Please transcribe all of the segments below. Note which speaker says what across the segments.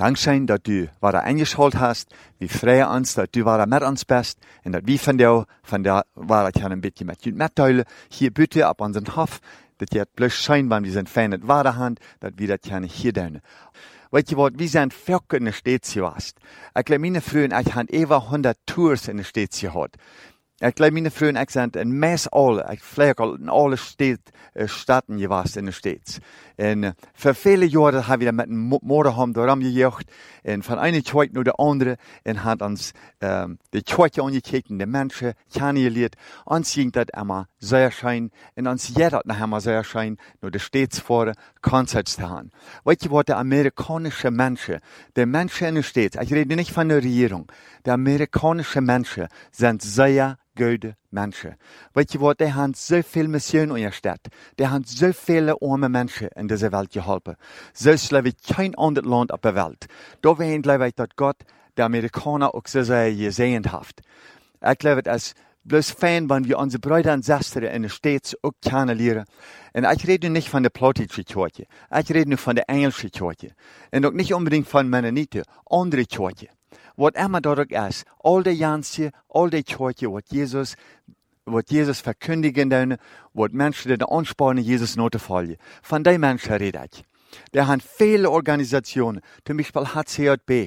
Speaker 1: Dankzij dat u waar eingeschaltet hast. Wir freuen uns, dat u waar met ons bist. En dat we van der waar ik een beetje met u metteilen. Hier bitte op onze hof. Dat je het bloos zijn, want we zijn fijn het ware hand. Dat we dat kunnen hier doen. Weet je wat, we zijn veel in de steeds geweest. Ik geloof mijn vrienden, ik heb over 100 tours in de steeds gehad. Ik geloof mijn vrienden, ik zijn in meest alle, ik vlieg al in alle steden geweest in de steeds. En voor vele jaren hebben we met een motorhome daarom gejocht. En van een kerk naar de andere. En had ons de kerk aangekeken, de mensen kennengeleerd. Ons ging dat immer zeer schijn. En ons jij dat nog immer zeer schijn, naar de steeds voor concerts te gaan. Weet je wat, de Amerikanische mensen, de mensen in de steeds, ik rede niet van de regering. De Amerikanische mensen zijn zeer goede mensen. Weet je wat, die hebben zoveel missionen in je stad. Die hebben zoveel arme mensen in deze wereld geholpen. Zo geloof ik geen ander land op de wereld. Daarom geloof ik dat God de Amerikaner ook zo zeer gezegend heeft. Ik geloof het als bloos fijn, wanneer we onze broeders en zusters in de States ook kunnen leren. En ik rede nu niet van de Plottische kerk. Ik rede nu van de Engelse kerk. En ook niet unbedingt van Mennonieten, andere kerken. Wat immer dat ook is, al de jansen, al de kerken, wat Jezus verkündigen doen, wat mensen die de aansporen Jezus na te volgen. Van die mensen red ik. Er zijn vele organisationen, zum Beispiel HCJB,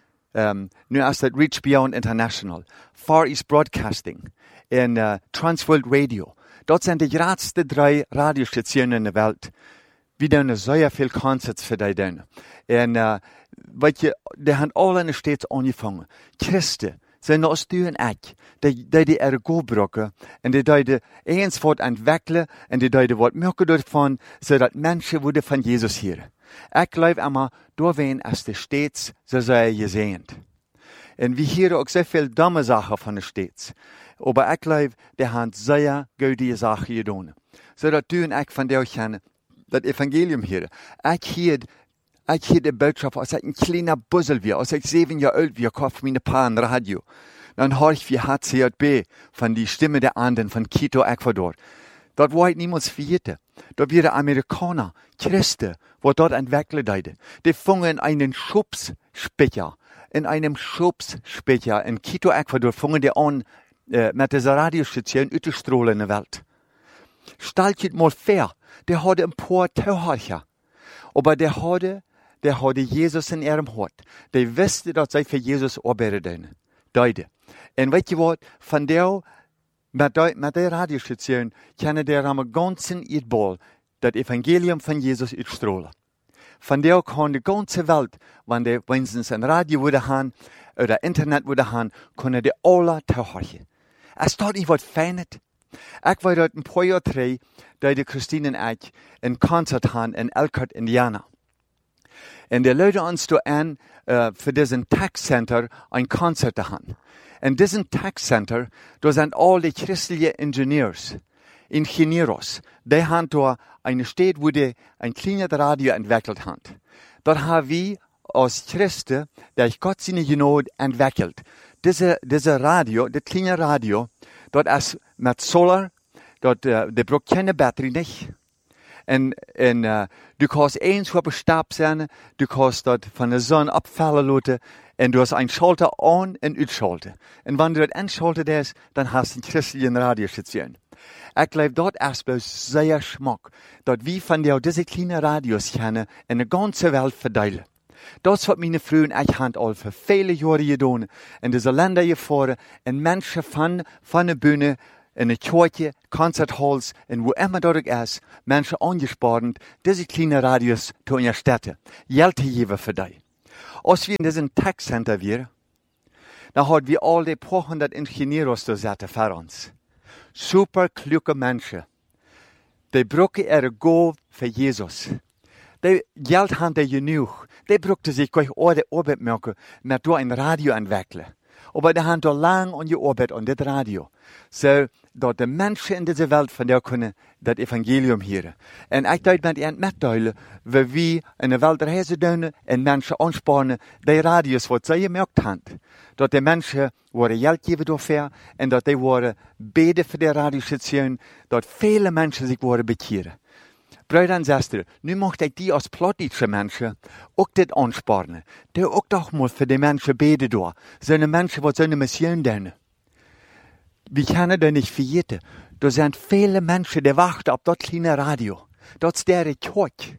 Speaker 1: nu is dat Reach Beyond International, Far East Broadcasting en Transworld Radio. Dat zijn de grootste 3 radiostationen in de wereld. We doen zeer veel concerts voor die doen. En weet je, die hebben alle in de steeds aangevangen. Christen zijn als u en ik, die ergo brokken en die eens wat ontwikkelen en die wat maken ervan, zodat mensen worden van Jezus hier. Ik geloof immer, doorheen is de steeds zo zeer gezegend. En we horen ook zoveel domme zaken van de steeds. Maar ik geloof, die hebben zeer goede zaken gedaan. Zodat u en ik van jou kennen, dat evangelium hier. Ik hier de boodschap, als ik een kleiner buzzel weer, als ik 7 jaar oud weer, kocht mijn pa een radio. Dan hoor ik via HCJB van die Stimme der Anden van Quito, Ecuador. Dat wordt niemand vergeten. Dat waren Amerikaner, Christen, wat dort entwickelt haben. Die fangen in einem Schubsspeicher, in Quito, Ecuador, fangen die an, mit dieser Radiostation auszustrahlen in der Welt. Stellt euch mal vor, die hadden ein paar Tauharcher. Aber die hadden Jesus in ihrem Hart. Die wisten dat zij voor Jezus arbeiden deden. En weet je wat? Van der, met die radiostation kunnen die aan de ganzen uitbal dat evangelium van Jezus uitstralen. Van der kan de ganze Welt, wanneer ze een radio willen gaan, oder internet willen gaan, kunnen die alle tauharchen. Is dat niet wat fijn? Ik weet dat een paar jaar terug, dat de Christine en ik een concert gaan in Elkhart, Indiana. En die luiden ons toe aan voor deze tech center een concert te gaan. En deze tech center, daar zijn al die christelijke ingenieurs, die hebben daar een stad waar die een kleine radio ontwikkeld hebben. Dat hebben we als Christen, die God zijn genade ontwikkeld. Deze radio, de kleine radio, dat is met solar, die braucht keine batterie niet. En du kannst eens op een stap zijn, du kannst dat van de zon opvallen laten, en du hast een schalter aan en uitschalten. En wanneer du dat inschaltet is, dan hast du een christelijke radiostation. Ik geloof dat is bloos zeer smak, dat we van deze kleine radios kennen en de ganze wereld verdelen. Dat is wat mijn vrienden en ik hebben al voor vele jaren gedaan. In deze landen gefahren en mensen van de bühne, in de kerkje, concerthalls en wo immer dat ook is, mensen aangespaard, deze kleine radios te ondersteunen. Geld te geven voor die. Als we in deze tech center waren, dan hadden we al die paar 100 ingenieurs daar zitten voor ons. Super kluge mensen. Die brokken er go voor Jezus. Die geld hadden die genoeg. Die brukten zich gleich Arbeit maken, met door een radio ontwikkelen. Maar die hebben daar lang aan gearbeitet aan dit radio. Zodat de mensen in deze wereld van jou kunnen dat evangelium horen. En ik dacht met hen metdelen, waar we in de wereld reizen doen en mensen aansporen, die radios wat zij gemerkt hebben. Dat de mensen worden geld geven daarvoor en dat die worden beden voor de radiostation, dat vele mensen zich worden bekeren. Brüder und Schwestern, nu möchte ich die als plottische Menschen auch das anspornen. Die auch doch mal für die Menschen beten da. So eine Menschen, die so eine Mission tun. Wir können das nicht vergessen. Da sind viele Menschen, die warten auf das kleine Radio. Das ist der Kirche.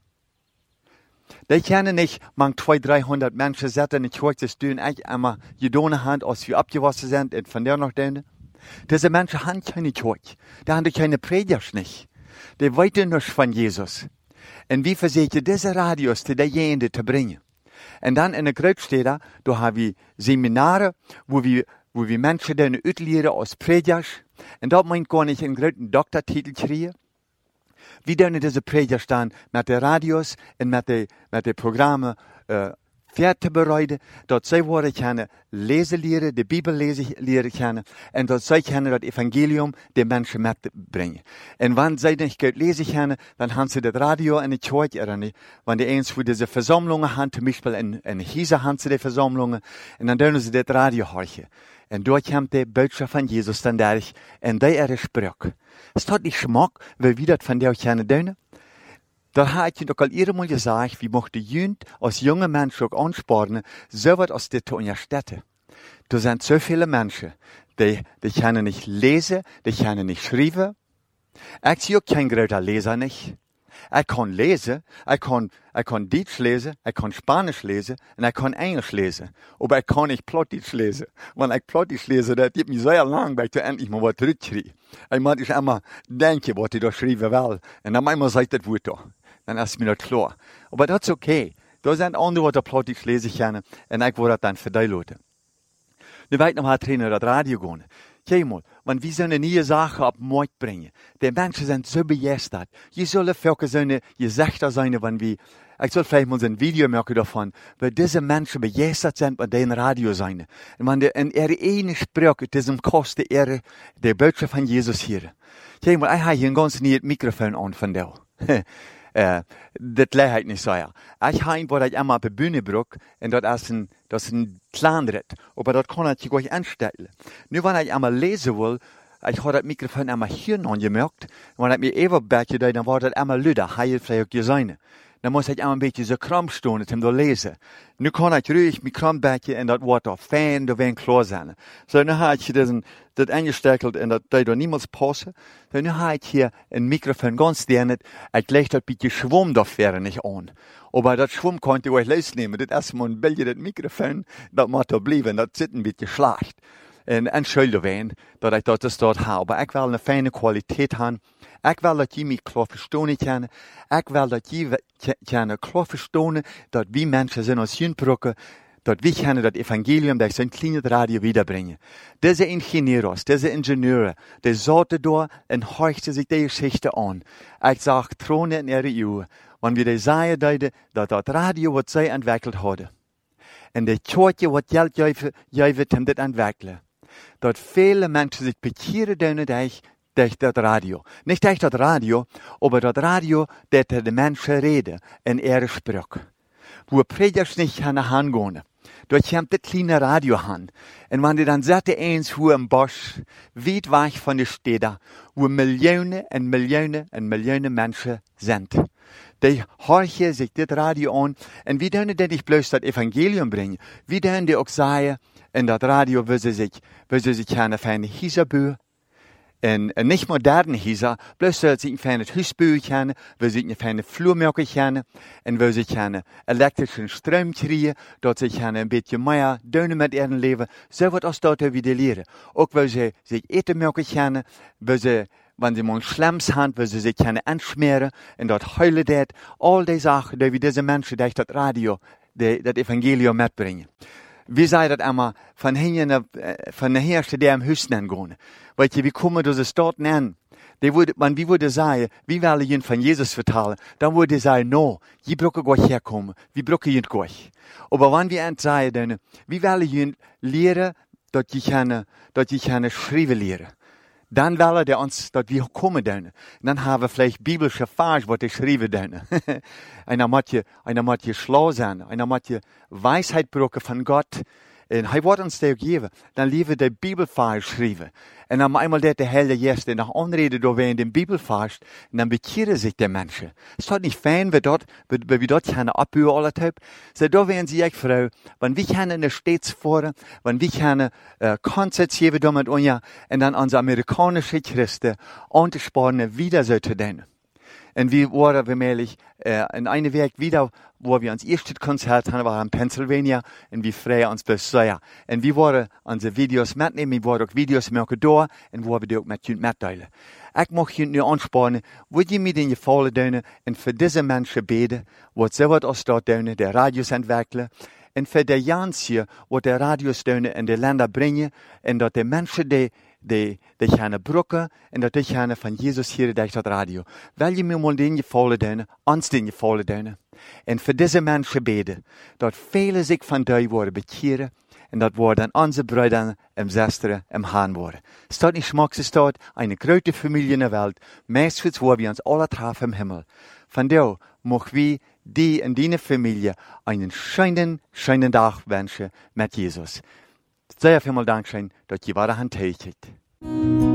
Speaker 1: Die können nicht, man 200, 300 Menschen setzen in die Kirche, das tun echt einmal gedonen haben, als wir abgewaschen sind, und von der noch denen. Diese Menschen haben keine Kirche. Die haben keine Prediger nicht. Die weiten nicht von Jesus. Und wir versuchen, diese Radios zu derjenigen zu bringen. Und dann in der Großstädte, da haben wir Seminare, wo wir Menschen dann auslehren als Prediger. Und da meint gar nicht einen großen Doktortitel kriegen. Wie dann diese Prediger dann mit den Radios und mit den Programmen fertig bereiten, dass sie wollen können lesen lernen, die Bibel lernen können, und dass sie können das Evangelium den Menschen mitbringen. Und wenn sie nicht gut lesen können, dann haben sie das Radio in der Kirche oder nicht. Wenn die eins für diese Versammlungen haben, zum Beispiel in Hisa haben sie die Versammlungen, und dann dürfen sie das Radio hören. Und dort kommt die Botschaft von Jesus dann durch, und die ihre Sprache. Es hat nicht Geschmack, weil wir das von der können tun. Da habe ich doch al mal gesagt, wie möchte Jünd als junge Menschen auch anspornen, so was aus der zu unterstützen. Da sind so viele Menschen, die können nicht lesen, die können nicht schreiben. Ich sehe auch kein großer Leser nicht. Ich kann lesen, ich kann Deutsch lesen, ich kann Spanisch lesen und ich kann Englisch lesen. Aber ich kann nicht Plattdeutsch lesen. Wenn ich Plattdeutsch lese, das gibt mir sehr lang, weil ich endlich mal was zurückschreibe. Ich muss immer denken, was ich da schreiben will. Und dann einmal sagt das Wort da. Dann ist mir das klar. Aber das ist okay. Da sind andere, die Plattdeutsch lesen können. Und ich will das dann verdeutlichen. Nu weet nog wat naar het radio gaan. Kijk mal, wenn wir so eine neue Sache auf den Markt bringen, die Menschen sind so begeistert. Je sollen für so eine Gesichter sein, wenn wir, ich soll vielleicht mal so ein Video machen davon, weil diese Menschen begeistert sind bei den Radio sein. Und wenn die in ihre eigene Sprache, diesem Koste ihre, die Botschaft von Jesus hören. Kijk mal, ich habe hier ein ganz neues Mikrofon an von der. Das leicht nicht so, ja. Ich habe was ich einmal auf der Bühne brauche, und das ist ein Kleinritt. Aber das kann ich gleich anstellen. Nur wenn ich einmal lesen will, ich habe das Mikrofon einmal hier angemerkt, wenn ich mir eben bete, dann war das einmal lauter, heil vielleicht sein. Dann muss ich einmal ein bisschen so kram stehen, um zu lesen. Nu kann ich ruhig mit kram beten, und das Wort auch fein, da werden klar sein. So, nu habe ich das eingesteckt, und das da niemals passen. So, nu habe ich hier ein Mikrofon ganz dernit, ich lege das bisschen Schwamm da wäre nicht an. Aber das Schwamm konnte ich euch losnehmen. Das erste Mal ein Bild, das Mikrofon, das muss da bleiben, das sitzt ein bisschen schlecht. Und entschuldigen, dass ich das dort habe. Aber ich will eine feine Qualität haben. Ich will, dass die mich klar verstehen können. Ich will, dass die klar verstehen, dass wir Menschen sind aus Jündbrücke, dass wir können das Evangelium durch so ein kleines Radio wiederbringen. Diese Ingenieure, diese Ingenieure, die sorten da und horchten sich die Geschichte an. Ich sage, Throne in ihre Uhr, wenn wir die sagen, dass das Radio, was sie entwickelt haben, und die Kirche, was Geld geben, um das entwickeln. Dass viele Menschen sich bekehren durch das Radio. Nicht durch das Radio, aber das Radio, das die Menschen reden in ihrer Sprache. Wo Prediger nicht hingehen. Dort kommt das kleine Radio an. Und wenn die dann sagte eins, wo im Bosch, weit weg von der Städte, wo Millionen und Millionen und Millionen Menschen sind. Die horchen sich das Radio an. Und wie dürfen die nicht bloß das Evangelium bringen? Wie dürfen die auch sagen, in das Radio, wo sie sich keine feine Häuser bauen. Und nicht moderne Häuser, bloß so sie ein feines Haus bauen können, wo sie eine feine Flur machen können, und wo sie einen elektrischen Strom kriegen, dort sie ein bisschen mehr Dönen mit ihrem Leben, so wird aus dort wieder lernen. Auch wo sie sich Eten machen können, wo sie, wenn sie mal Schlemms haben, wo sie sich anschmieren, und dort heulen das, all die Sachen, die wir diese Menschen durch das Radio, das Evangelium mitbringen. Wie sei das einmal von der Herrscher, der im Haus gehen? Weißt du, wie kommen diese dort an? Wie würde sagen, wie will ich ihnen von Jesus vertellen? Dann würde ich sagen, no, ich brauche gleich herkommen. Wie brauche ich ihn gleich? Aber wenn wir sagen, dann, wie will ich ihnen lehren, dass ich schreiben lernen? Dann will er uns, dass wir kommen dann. Dann haben wir vielleicht biblische Vers, was ich schreiben dann. einer muss schlau sein, einer muss Weisheit brauchen von Gott. En hij wordt ons dat geven. Dan liever de Bibelvers schrijven. En dan eenmaal dat de hele Gäste nach aanreden door wij in de Bibelvers. En dan bekeren zich de mensen. Is dat niet fijn, wie dat gaan opbouwen alle tijd? So, daar werden sie echt vrouw. Want we gaan er steeds voren. Want we gaan Konzerts geven door met ons. En dan onze Amerikanische Christen aan te sparen wieder zo te doen. En we waren vermehlich in eine Week wieder, wo wir ons eerste Konzert hadden, waren in Pennsylvania, en we vrij ons besuijen. En we waren onze video's metnemen, we waren ook video's maken door, en we hebben die ook met jullie metdelen. Ik mag je nu aanspannen, wil je met in je vallen doen, en voor deze mensen beden, wat ze wat ons dat doen, de radio's ontwikkelen, en voor de jansie, wat de radio's doen in de landen brengen, en dat de mensen die gaan brokken en dat die gaan van Jezus hier durch dat radio. Wil je me mal in je vallen doen, ons in je vallen doen. En voor deze mensen beden, dat velen zich van die worden bekeren en dat worden onze broeders en zusteren im Herrn worden. Staat niet schmackse staat, eine grote familie in de wereld, meestens waar we ons alle treffen im Himmel. Van daar mogen we die en die Familie einen schönen Tag wünschen mit Jesus. Sehr vielmal Dankeschön, dass ihr weiter handhält.